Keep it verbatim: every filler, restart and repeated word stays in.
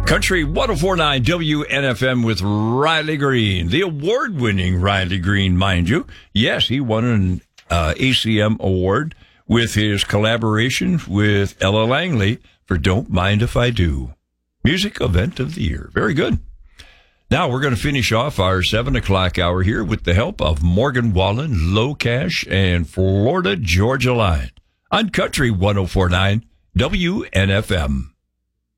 Country one oh four point nine W N F M with Riley Green, the award-winning Riley Green, mind you. Yes, he won an uh, A C M award with his collaboration with Ella Langley for Don't Mind If I Do. Music Event of the Year. Very good. Now we're going to finish off our seven o'clock hour here with the help of Morgan Wallen, Low Cash, and Florida Georgia Line on Country one oh four point nine W N F M.